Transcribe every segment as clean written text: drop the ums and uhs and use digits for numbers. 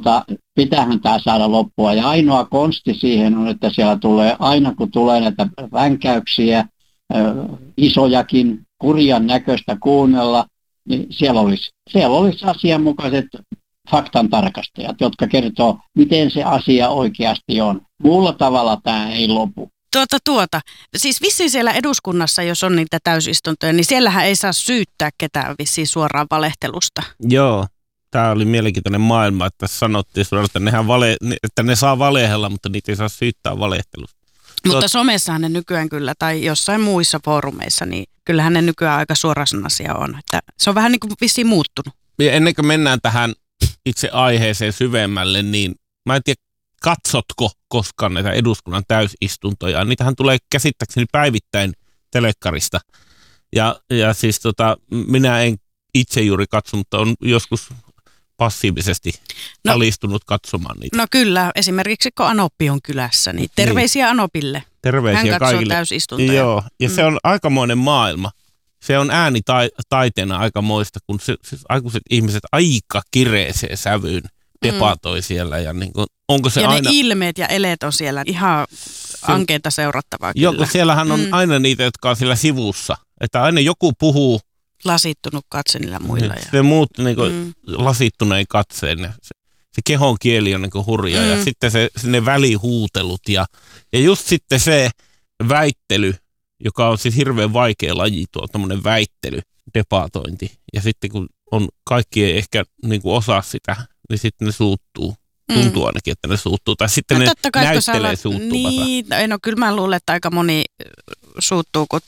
pitäähän tämä saada loppua. Ja ainoa konsti siihen on, että siellä tulee, aina kun tulee näitä vänkäyksiä, isojakin, kurjan näköistä kuunnella, niin siellä olisi asianmukaiset faktantarkastajat, jotka kertoo, miten se asia oikeasti on. Muulla tavalla tämä ei lopu. Siis vissiin siellä eduskunnassa, jos on niitä täysistuntoja, niin siellähän ei saa syyttää ketään vissiin suoraan valehtelusta. Joo, tämä oli mielenkiintoinen maailma, että sanottiin suoraan, että ne saa valehella, mutta niitä ei saa syyttää valehtelusta. Mutta somessahan ne nykyään kyllä, tai jossain muissa foorumeissa, niin kyllähän ne nykyään aika suorasanaisia on. Että se on vähän niin kuin vissiin muuttunut. Ja ennen kuin mennään tähän itse aiheeseen syvemmälle, niin mä en tiedä, katsotko koskaan näitä eduskunnan täysistuntoja? Niitähän tulee käsittääkseni päivittäin telekkarista. Ja siis minä en itse juuri katso, mutta on joskus passiivisesti alistunut katsomaan niitä. No kyllä, esimerkiksi kun Anoppi on kylässä, niin terveisiä Anopille. Terveisiä hän katsoo kaikille. Täysistuntoja. Joo, ja se on aikamoinen maailma. Se on äänitaiteena aikamoista, kun aikuiset ihmiset aika kireeseen sävyyn debatoi siellä. Ja niin kuin, onko se ja aina... ne ilmeet ja eleet on siellä ihan ankeita seurattavaa kyllä. Joo, siellähän on aina niitä, jotka on siellä sivussa. Että aina joku puhuu. Lasittunut katse niillä muilla. Niin, se muut niin kuin lasittuneen katseen. Se kehon kieli on niin kuin hurja ja sitten ne välihuutelut ja just sitten se väittely, joka on siis hirveän vaikea laji, tuo tämmöinen väittely, debatointi. Ja sitten kun kaikki ei ehkä niin kuin osaa sitä, niin sitten ne suuttuu. Tuntuu ainakin, että ne suuttuu. Tai sitten ne näyttelee suuttuvansa. Niin, no kyllä mä luulen, että aika moni suuttuu, kun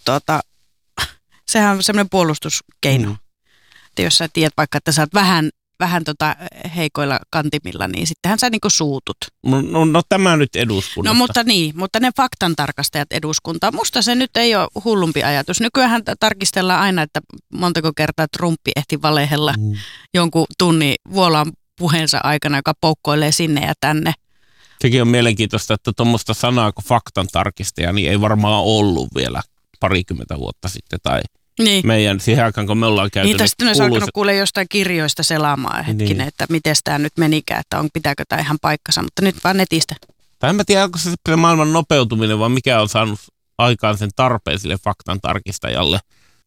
sehän on semmoinen puolustuskeino. Että jos sä tiedät vaikka, että sä oot vähän heikoilla kantimilla, niin sittenhän sä niinku suutut. No tämä nyt eduskunnasta. No mutta ne faktantarkastajat eduskuntaa. Musta se nyt ei ole hullumpi ajatus. Nykyään tarkistellaan aina, että montako kertaa Trumpi ehti valehella jonkun tunnin vuolaan puheensa aikana, joka poukkoilee sinne ja tänne. Sekin on mielenkiintoista, että tuommoista sanaa kuin faktantarkistaja niin ei varmaan ollut vielä parikymmentä vuotta sitten tai meidän siihen aikaan, kun me ollaan käyty. Niitä sitten olisi alkanut kuulee jostain kirjoista selaamaan hetkinen, että miten tämä nyt menikään, että pitääkö tämä ihan paikkansa, mutta nyt vaan netistä. Tai en mä tiedä, onko se maailman nopeutuminen, vai mikä on saanut aikaan sen tarpeen sille faktan tarkistajalle.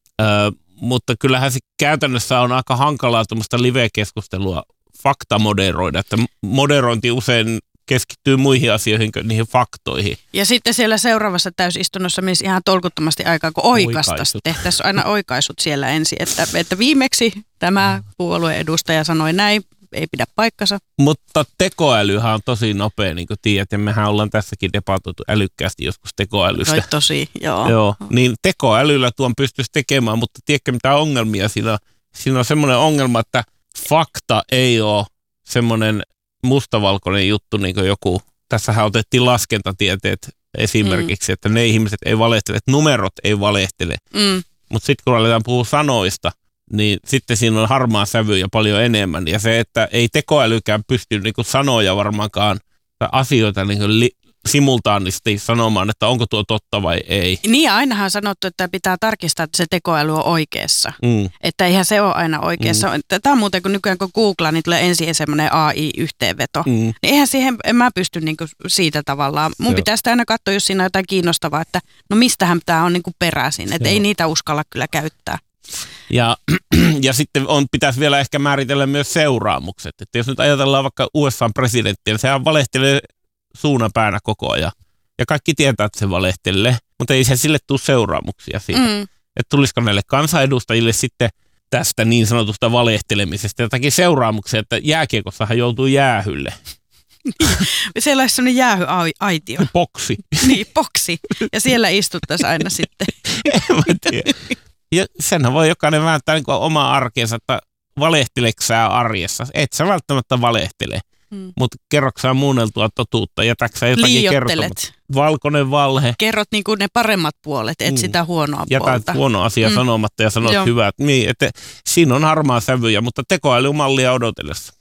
Mutta kyllähän se käytännössä on aika hankalaa tuommoista live-keskustelua faktamoderoida, että moderointi usein keskittyy muihin asioihin kuin niihin faktoihin. Ja sitten siellä seuraavassa täysistunnossa menisi ihan tolkuttomasti aikaa, kun oikastaisiin. Tehtäisiin aina oikaisut siellä ensin, että viimeksi tämä puolueen edustaja sanoi näin, ei pidä paikkansa. Mutta tekoälyhän on tosi nopea, niin kuin tiedät, ja mehän ollaan tässäkin debatoitu älykkäästi joskus tekoälystä. Toi tosi, joo. Joo, niin tekoälyllä tuon pystyisi tekemään, mutta tiedätkö mitä ongelmia siinä on? Siinä on semmoinen ongelma, että fakta ei ole semmoinen mustavalkoinen juttu, niin kuin joku, tässähän otettiin laskentatieteet esimerkiksi, että ne ihmiset ei valehtele, että numerot ei valehtele. Mutta sitten kun aletaan puhua sanoista, niin sitten siinä on harmaa sävy ja paljon enemmän. Ja se, että ei tekoälykään pysty niin kuin sanoja varmaankaan tai asioita niin kuin simultaanisti sanomaan, että onko tuo totta vai ei. Niin ja ainahan on sanottu, että pitää tarkistaa, että se tekoäly on oikeassa. Että eihän se ole aina oikeassa. Tämä on muuten, kun nykyään kun googlaa, niin tulee ensin semmoinen AI-yhteenveto. Niin eihän siihen, en mä pysty niinku siitä tavallaan. Mun pitäisi aina katsoa, jos siinä on jotain kiinnostavaa, että no mistähän tämä on niinku peräisin. Että ei niitä uskalla kyllä käyttää. Ja sitten pitäisi vielä ehkä määritellä myös seuraamukset. Että jos nyt ajatellaan vaikka USA-presidenttiä, niin sehän valehtelee suunapäänä koko ajan. Ja kaikki tietää, että se valehtelee, mutta ei se sille tule seuraamuksia siitä. Että tulisiko näille kansanedustajille sitten tästä niin sanotusta valehtelemisesta jotakin seuraamuksia, että jääkiekossahan joutuu jäähylle. Siellä olisi sellainen jäähyaitio. Boksi. Niin, boksi. Ja siellä istuttaisiin aina sitten. En mä tiedä. Ja senhän voi jokainen vääntää niin kuin omaa arkeensa, että valehteleksä sä arjessa. Et sä välttämättä valehtele, mutta kerroksä sä muunneltua totuutta, jätäksä jotakin kertomatta. Valkoinen valhe. Kerrot niin kuin ne paremmat puolet, et sitä huonoa puolta. Jätät huono asia sanomatta ja sanot hyvät. Niin, että siinä on harmaa sävyjä, mutta tekoälymallia odotellessa.